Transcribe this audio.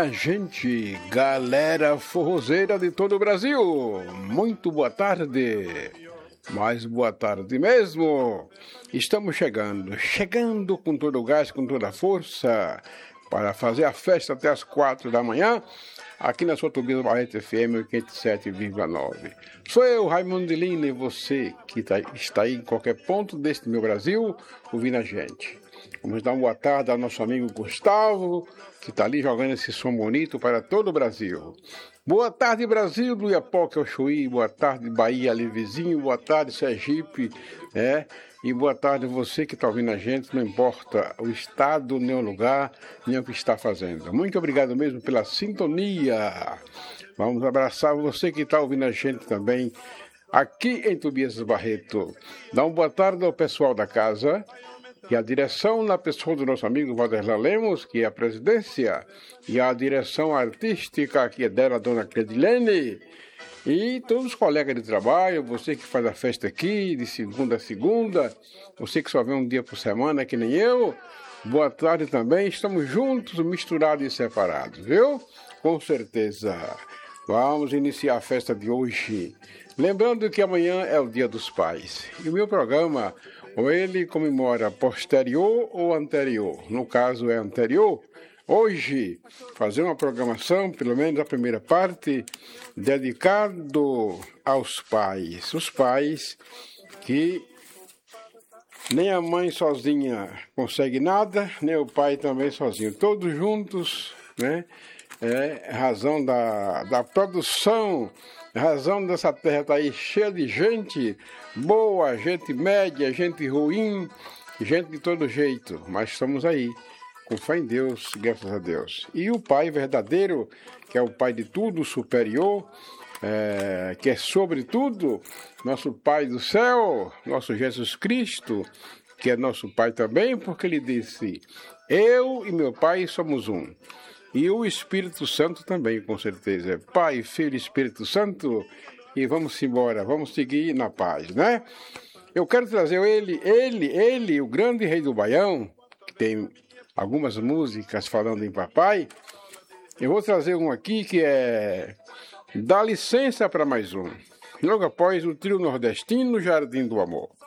minha gente, galera forrozeira de todo o Brasil, muito boa tarde, mas boa tarde mesmo. Estamos chegando com todo o gás, com toda a força, para fazer a festa até as 4 da manhã, aqui na sua Tobias Barreto FM 87,9. Sou eu, Raimundo de Lina, e você que está aí em qualquer ponto deste meu Brasil, ouvindo a gente. Vamos dar uma boa tarde ao nosso amigo Gustavo, que está ali jogando esse som bonito para todo o Brasil. Boa tarde, Brasil, do Iapoque ao Chuí, boa tarde, Bahia, ali vizinho, boa tarde, Sergipe, e boa tarde você que está ouvindo a gente, não importa o estado, nem o lugar, nem o que está fazendo. Muito obrigado mesmo pela sintonia. Vamos abraçar você que está ouvindo a gente também aqui em Tobias Barreto. Dá uma boa tarde ao pessoal da casa, e a direção na pessoa do nosso amigo Valderlan Lemos, que é a presidência, e a direção artística, que é dela, a dona Credilene, e todos os colegas de trabalho, você que faz a festa aqui, de segunda a segunda, você que só vem um dia por semana, que nem eu, boa tarde também, estamos juntos, misturados e separados, viu? Com certeza. Vamos iniciar a festa de hoje. Lembrando que amanhã é o Dia dos Pais, e o meu programa, ou ele comemora posterior ou anterior, no caso é anterior, hoje fazer uma programação, pelo menos a primeira parte, dedicado aos pais. Os pais que nem a mãe sozinha consegue nada, nem o pai também sozinho. Todos juntos, né? É razão da produção, razão dessa terra estar aí cheia de gente boa, gente média, gente ruim, gente de todo jeito, mas estamos aí, com fé em Deus, graças a Deus. E o Pai verdadeiro, que é o Pai de tudo, superior, que é sobre tudo, nosso Pai do céu, nosso Jesus Cristo, que é nosso Pai também, porque ele disse, eu e meu Pai somos um. E o Espírito Santo também, com certeza. Pai, Filho e Espírito Santo. E vamos embora, vamos seguir na paz, né? Eu quero trazer ele, o grande rei do Baião, que tem algumas músicas falando em papai. Eu vou trazer um aqui que é Dá Licença para Mais Um. Logo após o trio nordestino Jardim do Amor.